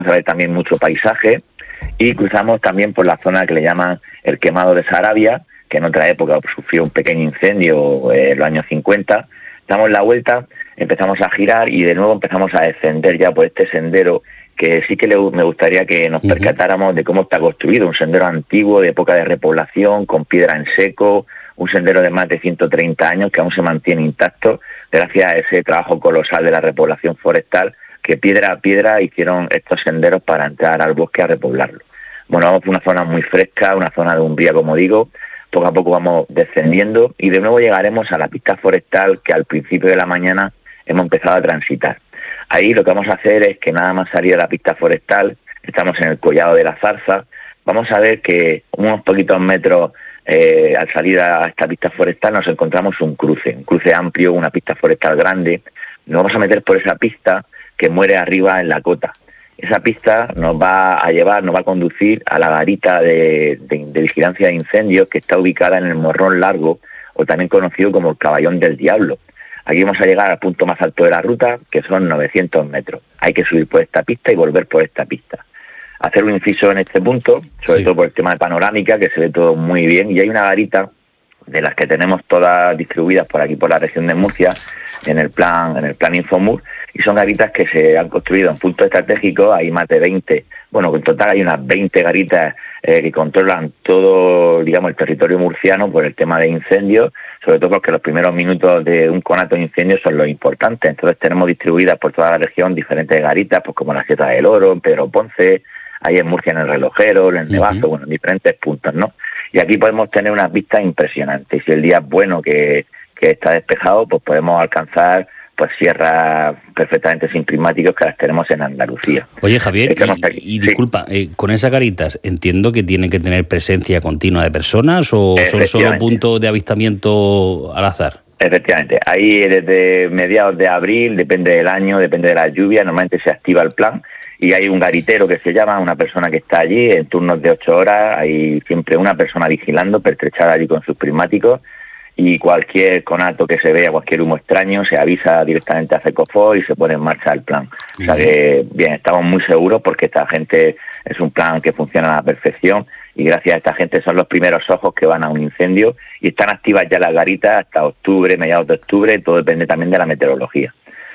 a ver también mucho paisaje, y cruzamos también por la zona que le llaman el Quemado de Sarabia, que en otra época sufrió un pequeño incendio en los años 50. Damos la vuelta, empezamos a girar y de nuevo empezamos a descender ya por este sendero, que sí que me gustaría que nos percatáramos de cómo está construido, un sendero antiguo de época de repoblación, con piedra en seco, un sendero de más de 130 años que aún se mantiene intacto gracias a ese trabajo colosal de la repoblación forestal, que piedra a piedra hicieron estos senderos para entrar al bosque a repoblarlo. Bueno, vamos por una zona muy fresca, una zona de umbría, como digo. Poco a poco vamos descendiendo y de nuevo llegaremos a la pista forestal que al principio de la mañana hemos empezado a transitar. Ahí lo que vamos a hacer es que nada más salir de la pista forestal, estamos en el Collado de la Zarza, vamos a ver que unos poquitos metros al salir a esta pista forestal nos encontramos un cruce amplio, una pista forestal grande. Nos vamos a meter por esa pista que muere arriba en la cota. Esa pista nos va a conducir a la garita de vigilancia de incendios que está ubicada en el Morrón Largo, o también conocido como el Caballón del Diablo. Aquí vamos a llegar al punto más alto de la ruta, que son 900 metros. Hay que subir por esta pista y volver por esta pista. Hacer un inciso en este punto, sobre todo por el tema de panorámica, que se ve todo muy bien, y hay una garita de las que tenemos todas distribuidas por aquí, por la región de Murcia, en el plan Infomur, y son garitas que se han construido en puntos estratégicos. Hay más de 20, bueno, en total hay unas 20 garitas que controlan todo, digamos, el territorio murciano por el tema de incendios, sobre todo porque los primeros minutos de un conato de incendio son los importantes. Entonces tenemos distribuidas por toda la región diferentes garitas, pues como la Sierra del Oro, en Pedro Ponce, ahí en Murcia en el Relojero, en el Nevazo, bueno, en diferentes puntos, ¿no? Y aquí podemos tener unas vistas impresionantes. Si el día es bueno, que está despejado, pues podemos alcanzar pues sierras perfectamente sin prismáticos que las tenemos en Andalucía. Oye, Javier, y disculpa, con esas garitas entiendo que tienen que tener presencia continua de personas, o son solo puntos de avistamiento al azar. Efectivamente, ahí desde mediados de abril, depende del año, depende de la lluvia, normalmente se activa el plan y hay un garitero que se llama, una persona que está allí en turnos de 8 horas, hay siempre una persona vigilando, pertrechada allí con sus prismáticos, y cualquier conato que se vea, cualquier humo extraño, se avisa directamente a Cecofor y se pone en marcha el plan. O sea que, bien, estamos muy seguros porque esta gente es un plan que funciona a la perfección y gracias a esta gente son los primeros ojos que van a un incendio y están activas ya las garitas hasta octubre, mediados de octubre, todo depende también de la meteorología.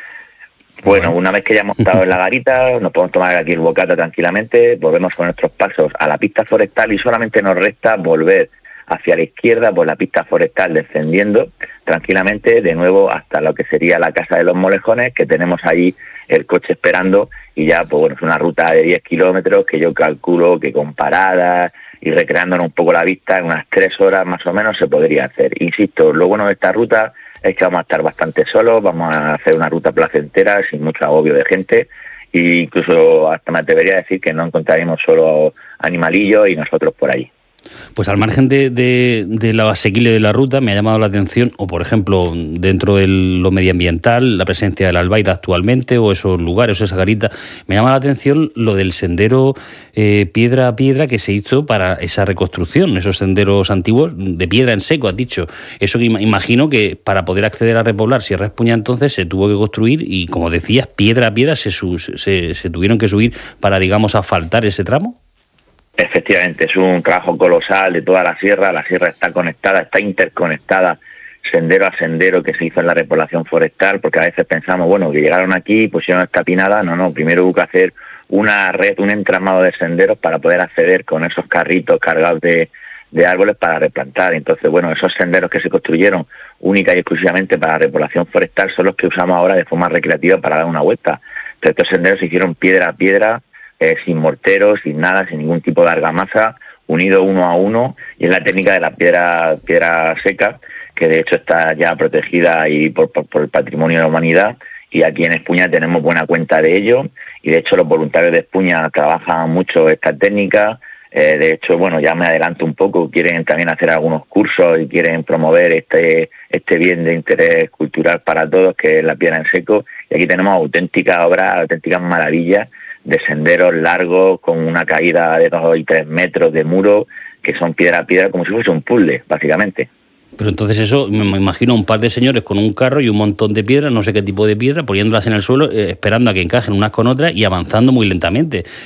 Bueno, una vez que ya hemos estado en la garita, nos podemos tomar aquí el bocata tranquilamente, volvemos con nuestros pasos a la pista forestal y solamente nos resta volver hacia la izquierda por la pista forestal, descendiendo tranquilamente de nuevo hasta lo que sería la Casa de los Molejones, que tenemos ahí el coche esperando, y ya pues bueno, es una ruta de 10 kilómetros que yo calculo que con paradas y recreándonos un poco la vista, en unas 3 horas más o menos se podría hacer. Insisto, lo bueno de esta ruta es que vamos a estar bastante solos, vamos a hacer una ruta placentera, sin mucho agobio de gente, e incluso hasta me atrevería a decir que no encontraremos solo animalillos y nosotros por ahí. Pues al margen de lo asequible de la ruta, me ha llamado la atención, o por ejemplo, dentro de lo medioambiental, la presencia del albaida actualmente, o esos lugares, o esa garita, me llama la atención lo del sendero piedra a piedra que se hizo para esa reconstrucción, esos senderos antiguos de piedra en seco, has dicho. Eso que imagino que para poder acceder a repoblar Sierra Espuña entonces se tuvo que construir y, como decías, piedra a piedra se tuvieron que subir para, digamos, asfaltar ese tramo. Efectivamente, es un trabajo colosal de toda la sierra está conectada, está interconectada sendero a sendero que se hizo en la repoblación forestal, porque a veces pensamos, bueno, que llegaron aquí, pusieron esta pinada, no, primero hubo que hacer una red, un entramado de senderos para poder acceder con esos carritos cargados de árboles para replantar. Entonces, bueno, esos senderos que se construyeron única y exclusivamente para la repoblación forestal son los que usamos ahora de forma recreativa para dar una vuelta. Pero estos senderos se hicieron piedra a piedra, sin morteros, sin nada, sin ningún tipo de argamasa, unido uno a uno, y es la técnica de la piedra seca, que de hecho está ya protegida y por el patrimonio de la humanidad, y aquí en Espuña tenemos buena cuenta de ello, y de hecho los voluntarios de Espuña trabajan mucho esta técnica. De hecho, bueno, ya me adelanto un poco, quieren también hacer algunos cursos y quieren promover este bien de interés cultural para todos, que es la piedra en seco, y aquí tenemos auténticas obras, auténticas maravillas de senderos largos con una caída de 2 y 3 metros de muro, que son piedra a piedra, como si fuese un puzzle, básicamente. Pero entonces eso, me imagino un par de señores con un carro y un montón de piedras, no sé qué tipo de piedra, poniéndolas en el suelo, esperando a que encajen unas con otras y avanzando muy lentamente.